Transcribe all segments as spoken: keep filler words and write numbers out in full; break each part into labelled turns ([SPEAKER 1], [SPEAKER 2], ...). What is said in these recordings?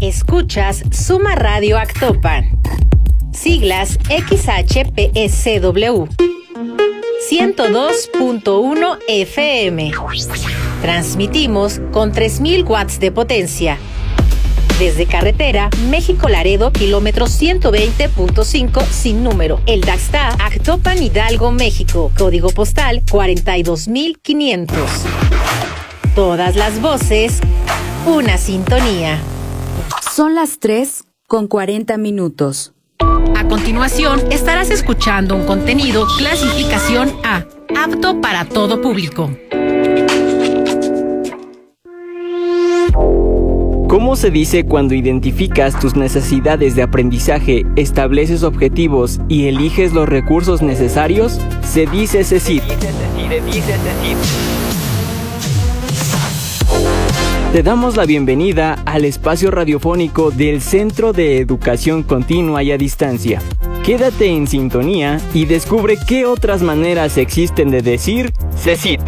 [SPEAKER 1] Escuchas Suma Radio Actopan. Siglas X H P S W. ciento dos punto uno F M. Transmitimos con tres mil watts de potencia. Desde carretera México-Laredo, kilómetro ciento veinte punto cinco sin número. El Daxta, Actopan, Hidalgo, México. Código postal cuarenta y dos mil quinientos. Todas las voces, una sintonía.
[SPEAKER 2] Son las tres con cuarenta minutos.
[SPEAKER 1] A continuación, estarás escuchando un contenido clasificación A, apto para todo público.
[SPEAKER 3] ¿Cómo se dice cuando identificas tus necesidades de aprendizaje, estableces objetivos y eliges los recursos necesarios? Se dice CECID. Te damos la bienvenida al espacio radiofónico del Centro de Educación Continua y a Distancia. Quédate en sintonía y descubre qué otras maneras existen de decir CECID.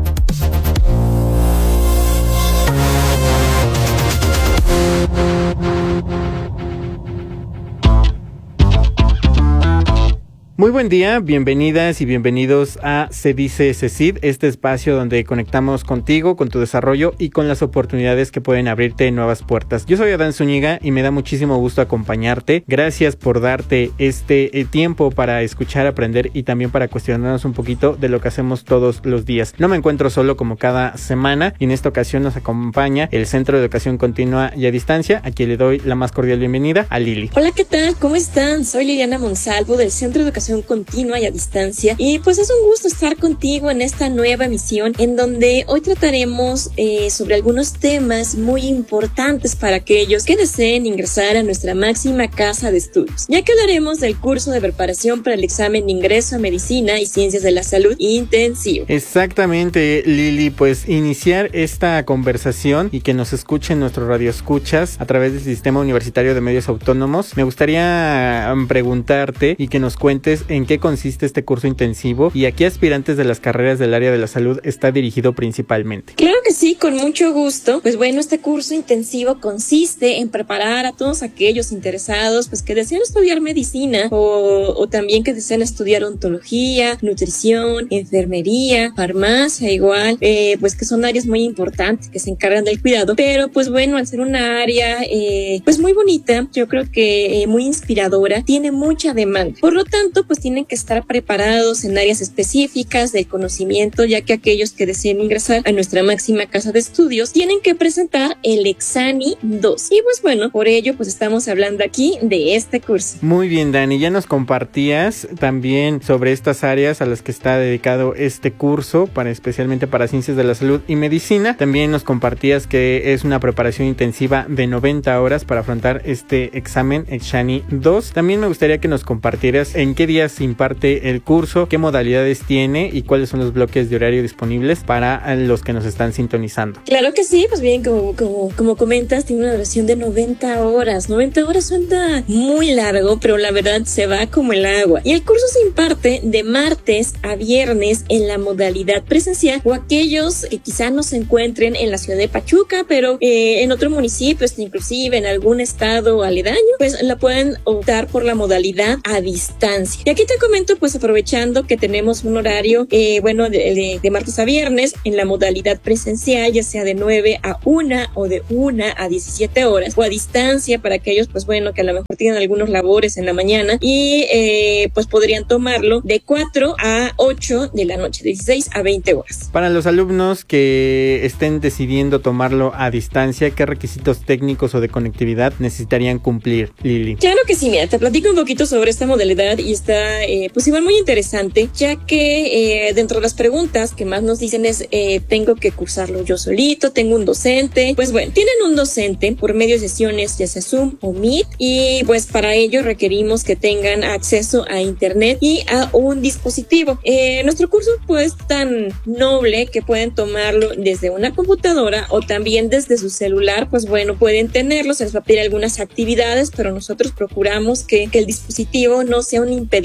[SPEAKER 4] Muy buen día, bienvenidas y bienvenidos a Se Dice CECID, este espacio donde conectamos contigo, con tu desarrollo y con las oportunidades que pueden abrirte nuevas puertas. Yo soy Adán Zúñiga y me da muchísimo gusto acompañarte. Gracias por darte este eh, tiempo para escuchar, aprender y también para cuestionarnos un poquito de lo que hacemos todos los días. No me encuentro solo como cada semana y en esta ocasión nos acompaña el Centro de Educación Continua y a Distancia, a quien le doy la más cordial bienvenida, a Lili.
[SPEAKER 5] Hola, ¿qué tal? ¿Cómo están? Soy Liliana Monsalvo del Centro de Educación Continua y a Distancia, y pues es un gusto estar contigo en esta nueva emisión en donde hoy trataremos eh, sobre algunos temas muy importantes para aquellos que deseen ingresar a nuestra máxima casa de estudios, ya que hablaremos del curso de preparación para el examen de ingreso a Medicina y Ciencias de la Salud intensivo.
[SPEAKER 4] Exactamente, Lili, pues iniciar esta conversación y que nos escuchen nuestros radioescuchas a través del Sistema Universitario de Medios Autónomos, me gustaría preguntarte y que nos cuentes en qué consiste este curso intensivo y a qué aspirantes de las carreras del área de la salud está dirigido principalmente.
[SPEAKER 5] Claro que sí, con mucho gusto. Pues bueno, este curso intensivo consiste en preparar a todos aquellos interesados pues que desean estudiar medicina o, o también que desean estudiar odontología, nutrición, enfermería, farmacia igual, eh, pues que son áreas muy importantes que se encargan del cuidado, pero pues bueno, al ser una área eh, pues muy bonita, yo creo que eh, muy inspiradora, tiene mucha demanda. Por lo tanto, pues tienen que estar preparados en áreas específicas del conocimiento, ya que aquellos que deseen ingresar a nuestra máxima casa de estudios tienen que presentar el Exani dos. Y pues bueno, por ello pues estamos hablando aquí de este curso.
[SPEAKER 4] Muy bien, Dani, ya nos compartías también sobre estas áreas a las que está dedicado este curso, para especialmente para Ciencias de la Salud y Medicina. También nos compartías que es una preparación intensiva de noventa horas para afrontar este examen Exani dos. También me gustaría que nos compartieras en qué días se imparte el curso, qué modalidades tiene y cuáles son los bloques de horario disponibles para los que nos están sintonizando.
[SPEAKER 5] Claro que sí, pues bien, como, como, como comentas, tiene una duración de noventa horas. noventa horas suena muy largo, pero la verdad se va como el agua. Y el curso se imparte de martes a viernes en la modalidad presencial, o aquellos que quizá no se encuentren en la ciudad de Pachuca, pero eh, en otro municipio, inclusive en algún estado aledaño, pues la pueden optar por la modalidad a distancia. Y aquí te comento, pues aprovechando que tenemos un horario, eh, bueno, de, de, de martes a viernes en la modalidad presencial, ya sea de nueve a una o de una a diecisiete horas, o a distancia para aquellos, pues bueno, que a lo mejor tienen algunos labores en la mañana y eh, pues podrían tomarlo de cuatro a ocho de la noche, de dieciséis a veinte horas.
[SPEAKER 4] Para los alumnos que estén decidiendo tomarlo a distancia, ¿qué requisitos técnicos o de conectividad necesitarían cumplir, Lili?
[SPEAKER 5] Claro que sí, mira, te platico un poquito sobre esta modalidad y está eh, pues igual muy interesante, ya que eh, dentro de las preguntas que más nos dicen es eh, tengo que cursarlo yo solito, tengo un docente. Pues bueno, tienen un docente por medio de sesiones ya sea Zoom o Meet, y pues para ello requerimos que tengan acceso a internet y a un dispositivo. Eh, nuestro curso pues tan noble que pueden tomarlo desde una computadora o también desde su celular, pues bueno, pueden tenerlo, se les va a pedir algunas actividades, pero nosotros procuramos que, que el dispositivo no sea un impedimento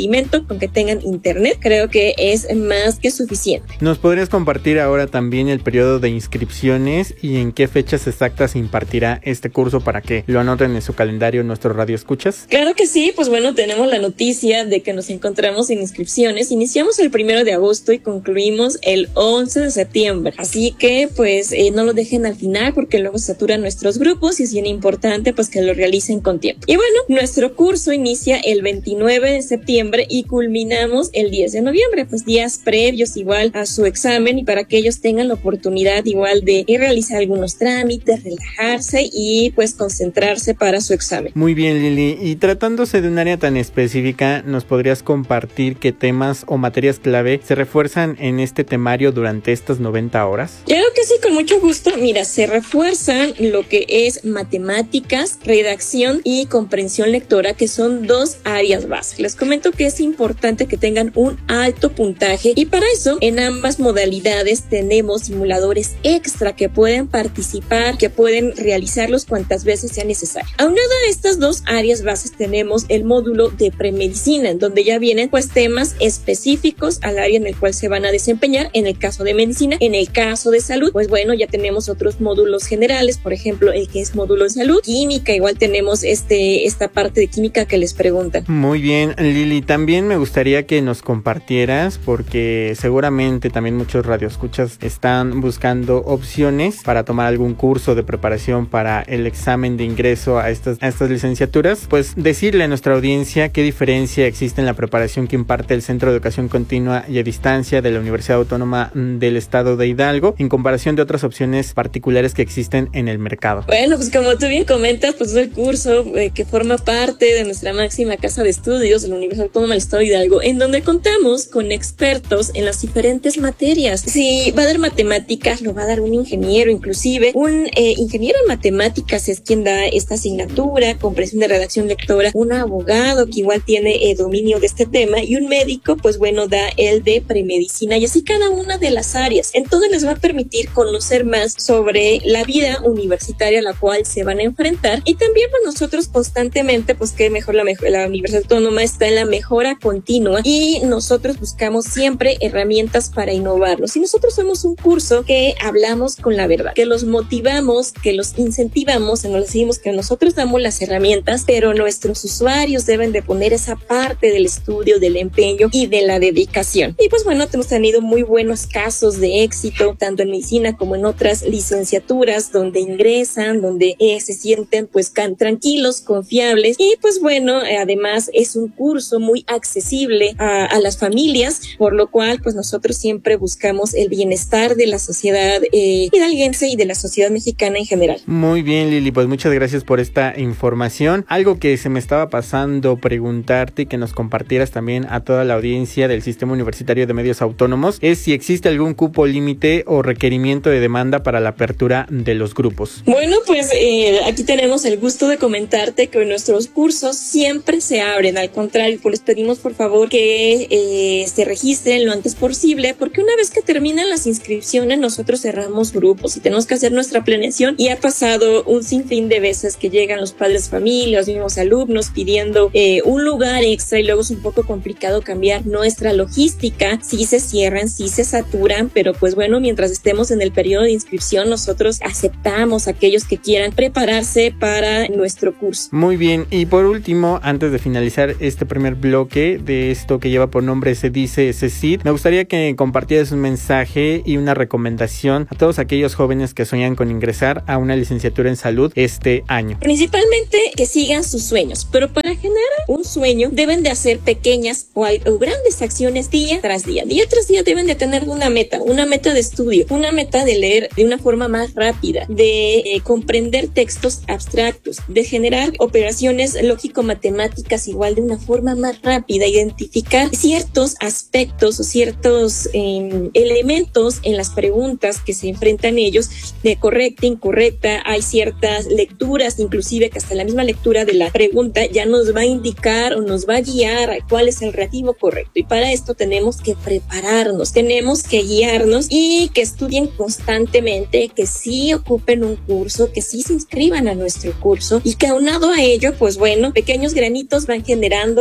[SPEAKER 5] experimento, con que tengan internet, creo que es más que suficiente.
[SPEAKER 4] ¿Nos podrías compartir ahora también el periodo de inscripciones y en qué fechas exactas se impartirá este curso para que lo anoten en su calendario nuestros radioescuchas?
[SPEAKER 5] Claro que sí, pues bueno, tenemos la noticia de que nos encontramos en inscripciones. Iniciamos el primero de agosto y concluimos el once de septiembre. Así que pues eh, no lo dejen al final porque luego se saturan nuestros grupos y es bien importante pues que lo realicen con tiempo. Y bueno, nuestro curso inicia el veintinueve de septiembre y culminamos el diez de noviembre, pues días previos igual a su examen y para que ellos tengan la oportunidad igual de ir a realizar algunos trámites, relajarse y pues concentrarse para su examen.
[SPEAKER 4] Muy bien, Lili, y tratándose de un área tan específica, ¿nos podrías compartir qué temas o materias clave se refuerzan en este temario durante estas noventa horas?
[SPEAKER 5] Claro que sí, con mucho gusto. Mira, se refuerzan lo que es matemáticas, redacción y comprensión lectora, que son dos áreas básicas. Les comento que es importante que tengan un alto puntaje y para eso en ambas modalidades tenemos simuladores extra que pueden participar, que pueden realizarlos cuantas veces sea necesario. Aunado a estas dos áreas bases tenemos el módulo de premedicina, en donde ya vienen pues temas específicos al área en el cual se van a desempeñar. En el caso de medicina, en el caso de salud, pues bueno, ya tenemos otros módulos generales, por ejemplo, el que es módulo de salud, química, igual tenemos este esta parte de química que les preguntan.
[SPEAKER 4] Muy bien, Lili, también me gustaría que nos compartieras, porque seguramente también muchos radioescuchas están buscando opciones para tomar algún curso de preparación para el examen de ingreso a estas, a estas licenciaturas, pues decirle a nuestra audiencia qué diferencia existe en la preparación que imparte el Centro de Educación Continua y a Distancia de la Universidad Autónoma del Estado de Hidalgo en comparación de otras opciones particulares que existen en el mercado.
[SPEAKER 5] Bueno, pues como tú bien comentas, pues es el curso eh, que forma parte de nuestra máxima casa de estudios de la Universidad Autónoma del Estado de Hidalgo, en donde contamos con expertos en las diferentes materias. Si va a dar matemáticas, lo va a dar un ingeniero, inclusive un eh, ingeniero en matemáticas es quien da esta asignatura, comprensión de redacción lectora, un abogado que igual tiene eh, dominio de este tema y un médico, pues bueno, da el de premedicina y así cada una de las áreas. Entonces les va a permitir conocer más sobre la vida universitaria a la cual se van a enfrentar y también pues nosotros constantemente, pues que mejor la, mejor, la Universidad Autónoma está en la mejora continua y nosotros buscamos siempre herramientas para innovarnos. Y nosotros somos un curso que hablamos con la verdad, que los motivamos, que los incentivamos, nos decimos que nosotros damos las herramientas, pero nuestros usuarios deben de poner esa parte del estudio, del empeño y de la dedicación. Y pues bueno, hemos tenido muy buenos casos de éxito, tanto en medicina como en otras licenciaturas, donde ingresan, donde eh, se sienten pues can- tranquilos, confiables y pues bueno, eh, además es un curso muy accesible a, a las familias, por lo cual pues nosotros siempre buscamos el bienestar de la sociedad eh, hidalguense y de la sociedad mexicana en general.
[SPEAKER 4] Muy bien, Lili, pues muchas gracias por esta información. Algo que se me estaba pasando preguntarte y que nos compartieras también a toda la audiencia del Sistema Universitario de Medios Autónomos es si existe algún cupo límite o requerimiento de demanda para la apertura de los grupos.
[SPEAKER 5] Bueno, pues eh, aquí tenemos el gusto de comentarte que nuestros cursos siempre se abren, al contrario, pues les pedimos por favor que eh, se registren lo antes posible, porque una vez que terminan las inscripciones nosotros cerramos grupos y tenemos que hacer nuestra planeación y ha pasado un sinfín de veces que llegan los padres de familia, los mismos alumnos pidiendo eh, un lugar extra y luego es un poco complicado cambiar nuestra logística, sí se cierran, sí se saturan, pero pues bueno, mientras estemos en el periodo de inscripción nosotros aceptamos a aquellos que quieran prepararse para nuestro curso.
[SPEAKER 4] Muy bien, y por último, antes de finalizar este primer bloque de esto que lleva por nombre Se Dice CECID, me gustaría que compartieras un mensaje y una recomendación a todos aquellos jóvenes que sueñan con ingresar a una licenciatura en salud este año.
[SPEAKER 5] Principalmente que sigan sus sueños, pero para generar un sueño deben de hacer pequeñas o, o grandes acciones día tras día. Día tras día deben de tener una meta, una meta de estudio, una meta de leer de una forma más rápida, de eh, comprender textos abstractos, de generar operaciones lógico-matemáticas igual de una forma más rápida, identificar ciertos aspectos o ciertos eh, elementos en las preguntas que se enfrentan ellos, de correcta, incorrecta. Hay ciertas lecturas, inclusive que hasta la misma lectura de la pregunta ya nos va a indicar o nos va a guiar a cuál es el reactivo correcto. Y para esto tenemos que prepararnos, tenemos que guiarnos y que estudien constantemente, que sí ocupen un curso, que sí se inscriban a nuestro curso y que aunado a ello, pues bueno, pequeños granitos van generando pues el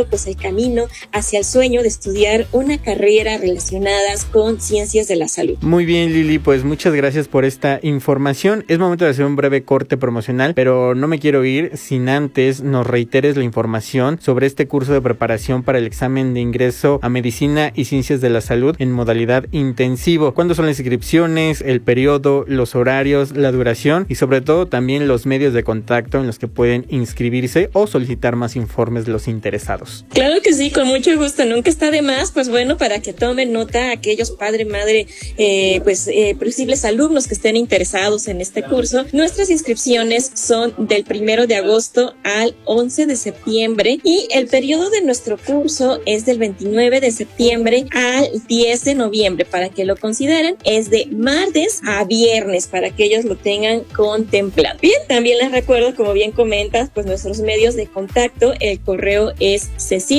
[SPEAKER 5] camino hacia el sueño de estudiar una carrera relacionada con ciencias de la salud.
[SPEAKER 4] Muy bien, Lili, pues muchas gracias por esta información. Es momento de hacer un breve corte promocional, pero no me quiero ir sin antes nos reiteres la información sobre este curso de preparación para el examen de ingreso a Medicina y Ciencias de la Salud en modalidad intensivo. ¿Cuándo son las inscripciones, el periodo, los horarios, la duración y sobre todo también los medios de contacto en los que pueden inscribirse o solicitar más informes de los interesados?
[SPEAKER 5] Claro que sí, con mucho gusto. Nunca está de más, pues bueno, para que tomen nota aquellos padre, madre, eh, pues eh, posibles alumnos que estén interesados en este curso. Nuestras inscripciones son del primero de agosto al once de septiembre y el periodo de nuestro curso es del veintinueve de septiembre al diez de noviembre. Para que lo consideren, es de martes a viernes para que ellos lo tengan contemplado. Bien, también les recuerdo, como bien comentas, pues nuestros medios de contacto, el correo es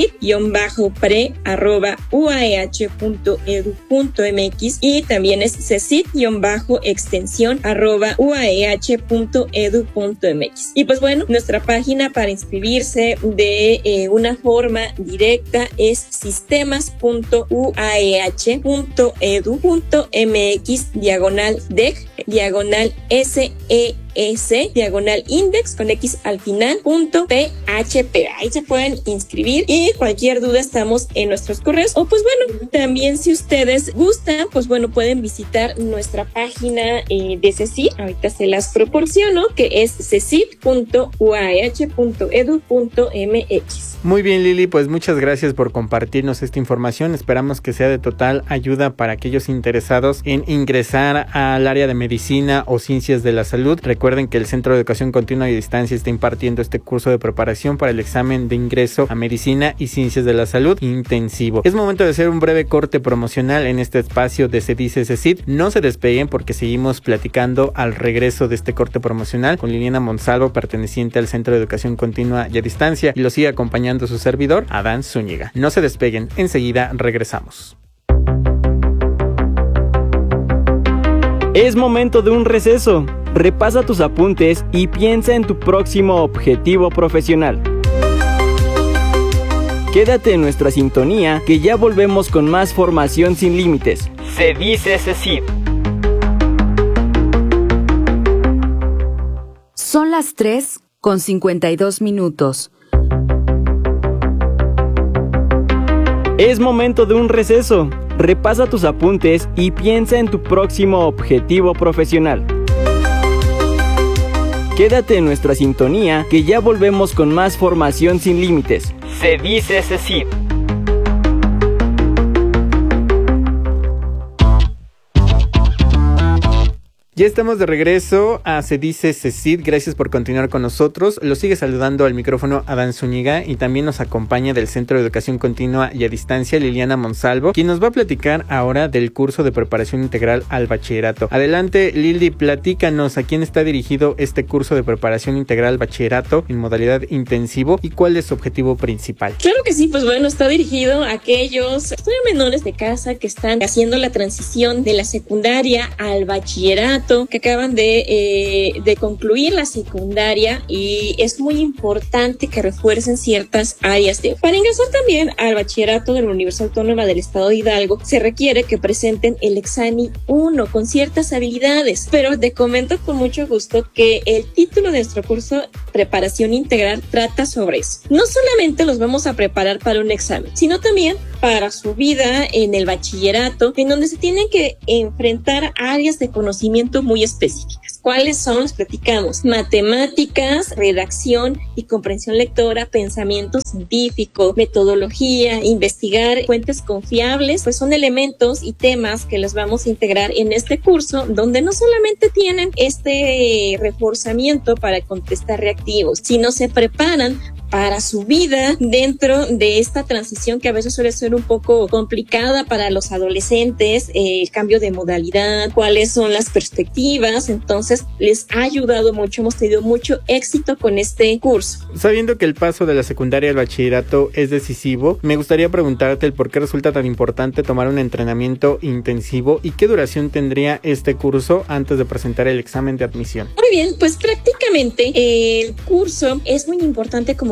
[SPEAKER 5] cecit-pre arroba uah punto edu punto mx y también es cecit-extensión arroba uah punto edu punto mx. Y pues bueno, nuestra página para inscribirse de eh, una forma directa es sistemas punto uah punto edu punto mx diagonal dec diagonal se S, diagonal index con X al final, punto P H P. Ahí se pueden inscribir y cualquier duda estamos en nuestros correos. O pues bueno, también si ustedes gustan, pues bueno, pueden visitar nuestra página eh, de CECIT. Ahorita se las proporciono, que es cecit punto uah punto edu punto mx.
[SPEAKER 4] Muy bien, Lili, pues muchas gracias por compartirnos esta información. Esperamos que sea de total ayuda para aquellos interesados en ingresar al área de medicina o ciencias de la salud. Recuerden que el Centro de Educación Continua y Distancia está impartiendo este curso de preparación para el examen de ingreso a Medicina y Ciencias de la Salud intensivo. Es momento de hacer un breve corte promocional en este espacio de Se Dice CECIT. No se despeguen porque seguimos platicando al regreso de este corte promocional con Liliana Monsalvo, perteneciente al Centro de Educación Continua y a Distancia, y lo sigue acompañando su servidor, Adán Zúñiga. No se despeguen, enseguida regresamos.
[SPEAKER 3] Es momento de un receso. Repasa tus apuntes y piensa en tu próximo objetivo profesional. Quédate en nuestra sintonía, que ya volvemos con más formación sin límites. Se dice CECIT.
[SPEAKER 2] Son las tres con cincuenta y dos minutos.
[SPEAKER 3] Es momento de un receso. Repasa tus apuntes y piensa en tu próximo objetivo profesional. Quédate en nuestra sintonía, que ya volvemos con más formación sin límites. Se dice CECIT.
[SPEAKER 4] Ya estamos de regreso a Se Dice CECIT. Gracias por continuar con nosotros. Lo sigue saludando al micrófono Adán Zúñiga y también nos acompaña del Centro de Educación Continua y a Distancia Liliana Monsalvo, quien nos va a platicar ahora del curso de preparación integral al bachillerato. Adelante, Lili, platícanos a quién está dirigido este curso de preparación integral al bachillerato en modalidad intensivo y cuál es su objetivo principal.
[SPEAKER 5] Claro que sí, pues bueno, está dirigido a aquellos estudiantes menores de casa que están haciendo la transición de la secundaria al bachillerato, que acaban de, eh, de concluir la secundaria, y es muy importante que refuercen ciertas áreas de... Para ingresar también al bachillerato de la Universidad Autónoma del Estado de Hidalgo, se requiere que presenten el examen uno con ciertas habilidades, pero te comento con mucho gusto que el título de nuestro curso Preparación Integral trata sobre eso. No solamente los vamos a preparar para un examen, sino también para su vida en el bachillerato, en donde se tienen que enfrentar áreas de conocimiento muy específicas. ¿Cuáles son? Los platicamos. Matemáticas, redacción y comprensión lectora, pensamiento científico, metodología, investigar fuentes confiables, pues son elementos y temas que los vamos a integrar en este curso, donde no solamente tienen este reforzamiento para contestar reactivos, sino se preparan para su vida dentro de esta transición que a veces suele ser un poco complicada para los adolescentes, eh, el cambio de modalidad, cuáles son las perspectivas. Entonces les ha ayudado mucho, hemos tenido mucho éxito con este curso.
[SPEAKER 4] Sabiendo que el paso de la secundaria al bachillerato es decisivo, me gustaría preguntarte el por qué resulta tan importante tomar un entrenamiento intensivo y qué duración tendría este curso antes de presentar el examen de admisión.
[SPEAKER 5] Muy bien, pues prácticamente eh, el curso es muy importante como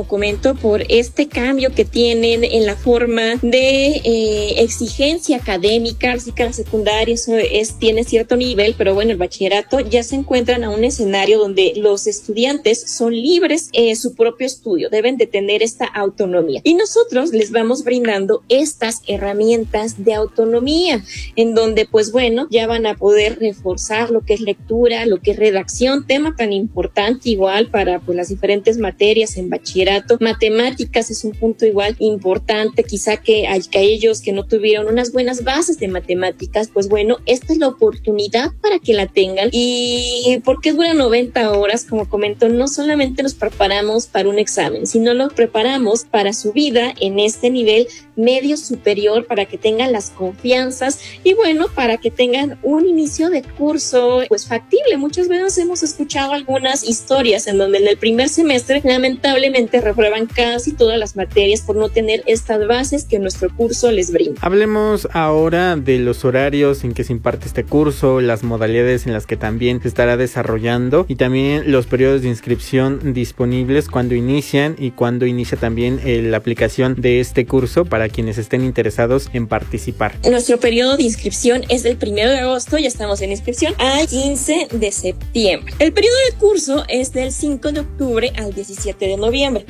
[SPEAKER 5] comento, por este cambio que tienen en la forma de eh, exigencia académica. Así que la secundaria eso es, tiene cierto nivel, pero bueno, el bachillerato ya se encuentran a un escenario donde los estudiantes son libres en su propio estudio, deben de tener esta autonomía. Y nosotros les vamos brindando estas herramientas de autonomía, en donde pues bueno, ya van a poder reforzar lo que es lectura, lo que es redacción, tema tan importante igual para pues las diferentes materias en bachillerato. Matemáticas es un punto igual importante, quizá que hay que ellos que no tuvieron unas buenas bases de matemáticas, pues bueno, esta es la oportunidad para que la tengan. Y porque dura noventa horas, como comento, no solamente nos preparamos para un examen, sino lo preparamos para su vida en este nivel medio superior, para que tengan las confianzas y bueno, para que tengan un inicio de curso pues factible. Muchas veces hemos escuchado algunas historias en donde en el primer semestre lamentablemente reprueban casi todas las materias por no tener estas bases que nuestro curso les brinda.
[SPEAKER 4] Hablemos ahora de los horarios en que se imparte este curso, las modalidades en las que también se estará desarrollando y también los periodos de inscripción disponibles, cuando inician y cuando inicia también eh, la aplicación de este curso para quienes estén interesados en participar.
[SPEAKER 5] Nuestro periodo de inscripción es del primero de agosto, ya estamos en inscripción, al quince de septiembre. El periodo de curso es del cinco de octubre al diecisiete de noviembre.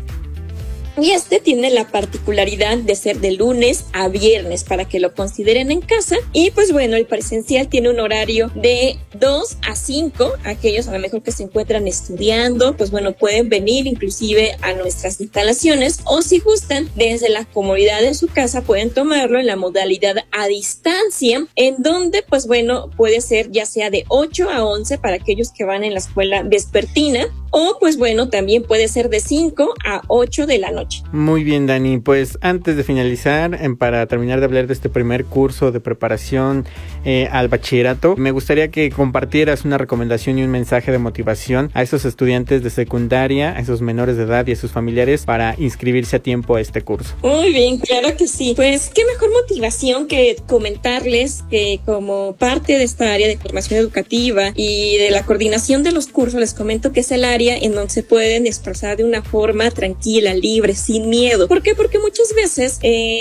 [SPEAKER 5] Y este tiene la particularidad de ser de lunes a viernes para que lo consideren en casa. Y pues bueno, el presencial tiene un horario de dos a cinco. Aquellos a lo mejor que se encuentran estudiando, pues bueno, pueden venir inclusive a nuestras instalaciones, o si gustan desde la comodidad de su casa pueden tomarlo en la modalidad a distancia, en donde pues bueno, puede ser ya sea de ocho a once para aquellos que van en la escuela vespertina, o pues bueno, también puede ser de cinco a ocho de la noche.
[SPEAKER 4] Muy bien, Dani, pues antes de finalizar, para terminar de hablar de este primer curso de preparación eh, al bachillerato, me gustaría que compartieras una recomendación y un mensaje de motivación a esos estudiantes de secundaria, a esos menores de edad y a sus familiares para inscribirse a tiempo a este curso.
[SPEAKER 5] Muy bien, claro que sí. Pues qué mejor motivación que comentarles que como parte de esta área de formación educativa y de la coordinación de los cursos, les comento que es el área en donde se pueden expresar de una forma tranquila, libre, sin miedo. ¿Por qué? Porque muchas veces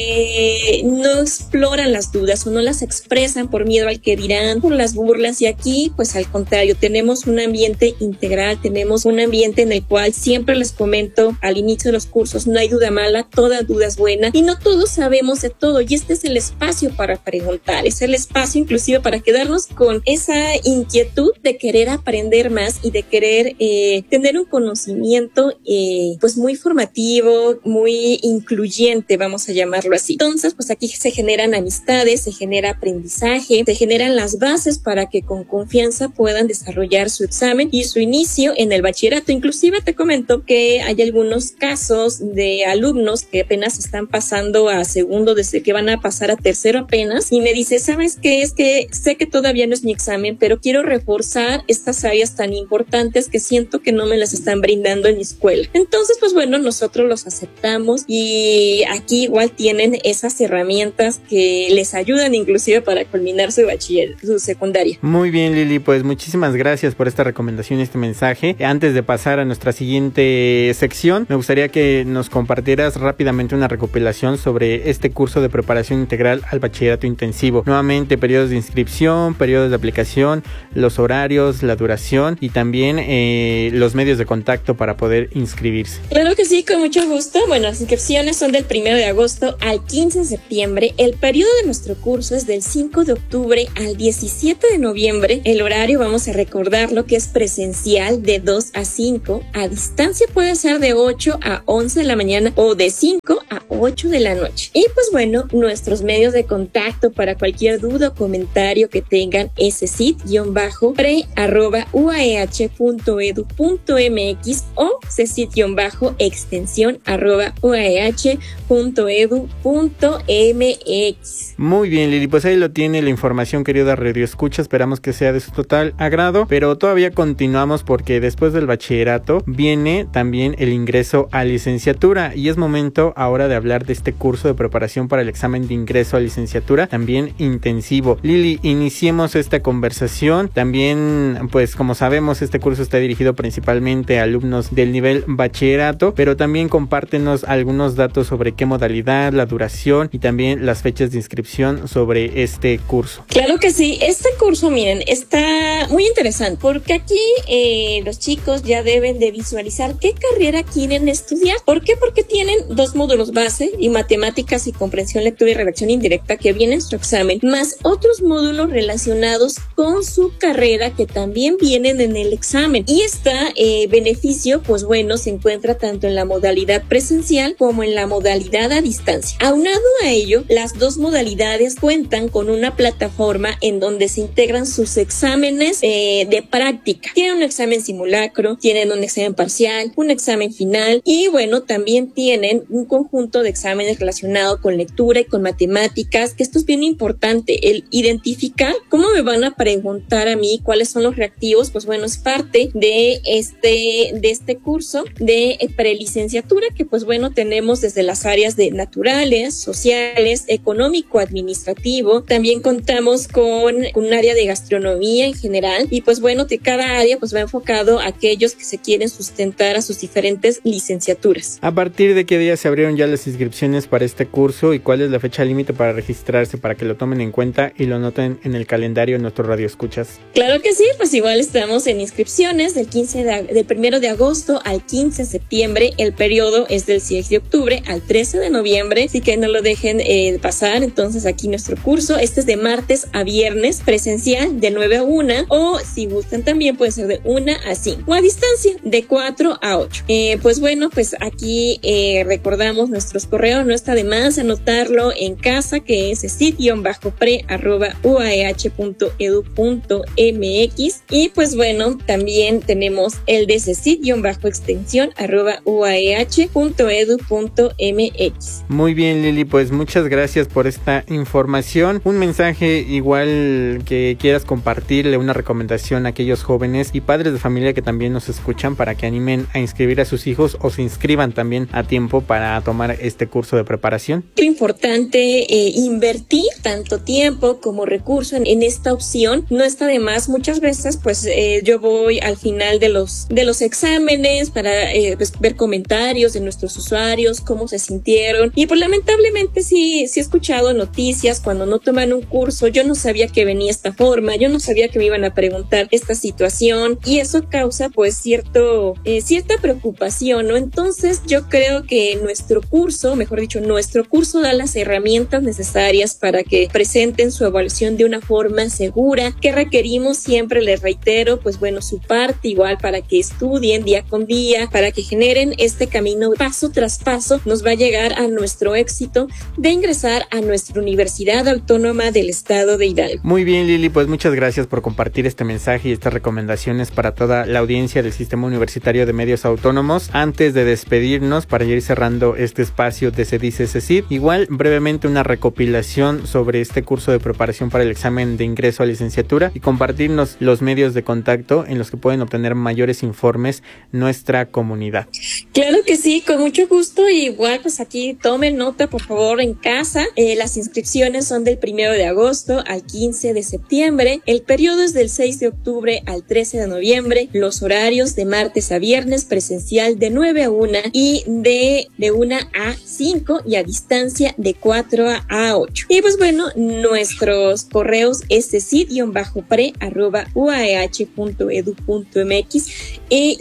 [SPEAKER 5] eh, no exploran las dudas o no las expresan por miedo al que dirán, por las burlas, y aquí pues al contrario, tenemos un ambiente integral, tenemos un ambiente en el cual siempre les comento al inicio de los cursos, no hay duda mala, toda duda es buena y no todos sabemos de todo, y este es el espacio para preguntar, es el espacio inclusive para quedarnos con esa inquietud de querer aprender más y de querer eh, tener un conocimiento eh, pues muy formativo, muy incluyente, vamos a llamarlo así. Entonces, pues aquí se generan amistades, se genera aprendizaje, se generan las bases para que con confianza puedan desarrollar su examen y su inicio en el bachillerato. Inclusive te comento que hay algunos casos de alumnos que apenas están pasando a segundo, desde que van a pasar a tercero apenas, y me dice, ¿sabes qué? Es que sé que todavía no es mi examen, pero quiero reforzar estas áreas tan importantes que siento que no me las están brindando en mi escuela. Entonces, pues bueno, nosotros los aceptamos y aquí igual tienen esas herramientas que les ayudan inclusive para culminar su bachiller, su secundaria.
[SPEAKER 4] Muy bien, Lili, pues muchísimas gracias por esta recomendación y este mensaje. Antes de pasar a nuestra siguiente sección, me gustaría que nos compartieras rápidamente una recopilación sobre este curso de preparación integral al bachillerato intensivo. Nuevamente, periodos de inscripción, periodos de aplicación, los horarios, la duración y también eh, los medios de contacto para poder inscribirse.
[SPEAKER 5] Claro que sí, con mucho gusto. Bueno, las inscripciones son del primero de agosto al quince de septiembre. El periodo de nuestro curso es del cinco de octubre al diecisiete de noviembre. El horario, vamos a recordarlo, que es presencial de dos a cinco. A distancia puede ser de ocho a once de la mañana o de cinco a ocho de la noche. Y pues bueno, nuestros medios de contacto para cualquier duda o comentario que tengan es cesit-pre arroba uaeh punto edu punto mx o cesit-extensión arroba uaeh punto edu punto mx.
[SPEAKER 4] Muy bien, Lili, pues ahí lo tiene la información, querida Radio Escucha. Esperamos que sea de su total agrado, pero todavía continuamos porque después del bachillerato viene también el ingreso a licenciatura y es momento ahora de hablar de este curso de preparación para el examen de ingreso a licenciatura, también intensivo. Lili, iniciemos esta conversación. También, pues como sabemos, este curso está dirigido principalmente a alumnos del nivel bachillerato, pero también comparte compártenos algunos datos sobre qué modalidad, la duración y también las fechas de inscripción sobre este curso.
[SPEAKER 5] Claro que sí, este curso, miren, está muy interesante porque aquí eh, los chicos ya deben de visualizar qué carrera quieren estudiar. ¿Por qué? Porque tienen dos módulos base y matemáticas y comprensión, lectura y redacción indirecta que viene en su examen, más otros módulos relacionados con su carrera que también vienen en el examen. Y este eh, beneficio, pues bueno, se encuentra tanto en la modalidad presencial como en la modalidad a distancia. Aunado a ello, las dos modalidades cuentan con una plataforma en donde se integran sus exámenes eh, de práctica. Tienen un examen simulacro, tienen un examen parcial, un examen final y bueno, también tienen un conjunto de exámenes relacionados con lectura y con matemáticas, que esto es bien importante, el identificar cómo me van a preguntar a mí cuáles son los reactivos, pues bueno, es parte de este, de este curso de prelicenciatura que pues bueno, tenemos desde las áreas de naturales, sociales, económico, administrativo, también contamos con un área de gastronomía en general y pues bueno, de cada área pues va enfocado a aquellos que se quieren sustentar a sus diferentes licenciaturas.
[SPEAKER 4] ¿A partir de qué día se abrieron ya las inscripciones para este curso y cuál es la fecha límite para registrarse, para que lo tomen en cuenta y lo noten en el calendario de nuestros radioescuchas?
[SPEAKER 5] Claro que sí, pues igual estamos en inscripciones del quince de, del primero de agosto al quince de septiembre. El periodo es del seis de octubre al trece de noviembre, así que no lo dejen eh, pasar. Entonces aquí nuestro curso, este es de martes a viernes, presencial de nueve a una, o si gustan también puede ser de una a cinco, o a distancia de cuatro a ocho. Eh, pues bueno, pues aquí eh, recordamos nuestros correos, no está de más anotarlo en casa, que es cit-pre arroba uah punto edu punto mx, y pues bueno, también tenemos el de cecit-extensión arroba uah punto edu punto mx.
[SPEAKER 4] Muy bien, Lili, pues muchas gracias por esta información. Un mensaje igual que quieras compartirle, una recomendación a aquellos jóvenes y padres de familia que también nos escuchan para que animen a inscribir a sus hijos o se inscriban también a tiempo para tomar este curso de preparación.
[SPEAKER 5] Lo importante, eh, invertir tanto tiempo como recurso en, en esta opción no está de más. Muchas veces pues eh, yo voy al final de los de los exámenes para eh, pues, ver comentarios de nuestros usuarios, cómo se sintieron, y pues lamentablemente sí, sí he escuchado noticias cuando no toman un curso. Yo no sabía que venía esta forma, yo no sabía que me iban a preguntar esta situación, y eso causa pues cierto eh, cierta preocupación, ¿no? Entonces yo creo que nuestro curso, mejor dicho, nuestro curso da las herramientas necesarias para que presenten su evaluación de una forma segura. Que requerimos siempre, les reitero, pues bueno, su parte igual para que estudien día con día, para que generen este camino paso tras paso, nos va a llegar a nuestro éxito de ingresar a nuestra Universidad Autónoma del Estado de Hidalgo.
[SPEAKER 4] Muy bien, Lili, pues muchas gracias por compartir este mensaje y estas recomendaciones para toda la audiencia del Sistema Universitario de Medios Autónomos. Antes de despedirnos, para ir cerrando este espacio de Se Dice CECID, igual brevemente una recopilación sobre este curso de preparación para el examen de ingreso a licenciatura y compartirnos los medios de contacto en los que pueden obtener mayores informes nuestra comunidad.
[SPEAKER 5] Claro que sí, con mucho gusto. Igual pues aquí tomen nota por favor en casa. Eh, las inscripciones son del primero de agosto al quince de septiembre. El periodo es del seis de octubre al trece de noviembre. Los horarios de martes a viernes, presencial de nueve a una y de, de una a cinco, y a distancia de cuatro a ocho. Y pues bueno, nuestros correos es cecit-pre arroba uah punto edu punto mx y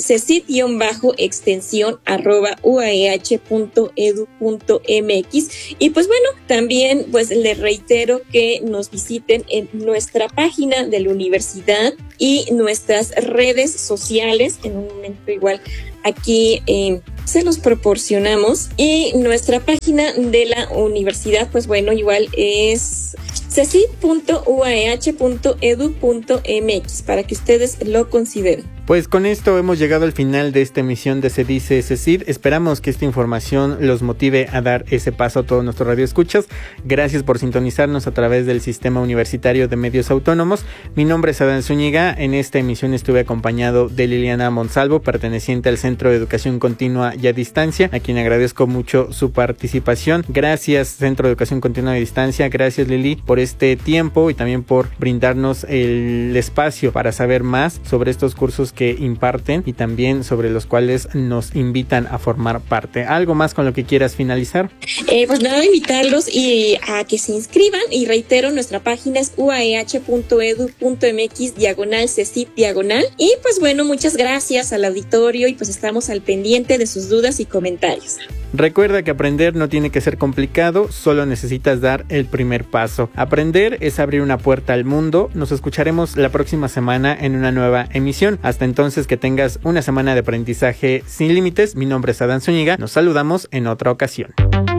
[SPEAKER 5] cecit-extensión arroba uah punto edu punto mx. Y pues bueno, también pues les reitero que nos visiten en nuestra página de la universidad y nuestras redes sociales. En un momento igual aquí eh, se los proporcionamos, y nuestra página de la universidad pues bueno igual es cecit punto uah punto edu punto mx para que ustedes lo consideren.
[SPEAKER 4] Pues con esto hemos llegado al final de esta emisión de Se Dice CECID. Esperamos que esta información los motive a dar ese paso a todos nuestros radioescuchas. Gracias por sintonizarnos a través del Sistema Universitario de Medios Autónomos. Mi nombre es Adán Zúñiga. En esta emisión estuve acompañado de Liliana Monsalvo, perteneciente al Centro de Educación Continua y a Distancia, a quien agradezco mucho su participación. Gracias, Centro de Educación Continua y a Distancia. Gracias, Lili, por este tiempo y también por brindarnos el espacio para saber más sobre estos cursos que imparten y también sobre los cuales nos invitan a formar parte. ¿Algo más con lo que quieras finalizar?
[SPEAKER 5] Eh, pues nada, invitarlos y a que se inscriban, y reitero, nuestra página es u a e h punto e d u punto m x diagonal cecip diagonal. Y pues bueno, muchas gracias al auditorio y pues estamos al pendiente de sus dudas y comentarios.
[SPEAKER 4] Recuerda que aprender no tiene que ser complicado, solo necesitas dar el primer paso. Aprender es abrir una puerta al mundo. Nos escucharemos la próxima semana en una nueva emisión. Hasta entonces, que tengas una semana de aprendizaje sin límites. Mi nombre es Adán Zúñiga. Nos saludamos en otra ocasión.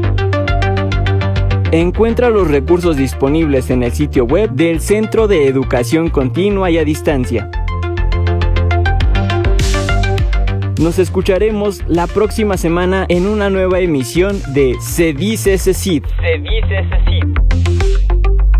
[SPEAKER 3] Encuentra los recursos disponibles en el sitio web del Centro de Educación Continua y a Distancia. Nos escucharemos la próxima semana en una nueva emisión de Se Dice CECID. Se Dice CECID.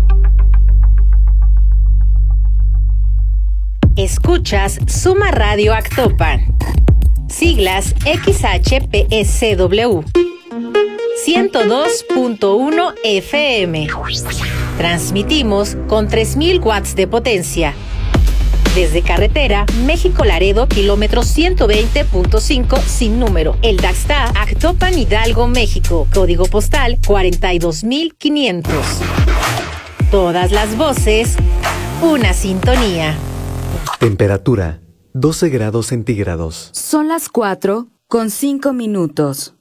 [SPEAKER 1] Escuchas Suma Radio Actopan. Siglas X H P S W. ciento dos punto uno F M. Transmitimos con tres mil watts de potencia. Desde carretera México-Laredo, kilómetro ciento veinte punto cinco sin número. El Daxta, Actopan, Hidalgo, México. Código postal cuarenta y dos mil quinientos. Todas las voces, una sintonía.
[SPEAKER 6] Temperatura doce grados centígrados.
[SPEAKER 2] Son las cuatro con cinco minutos.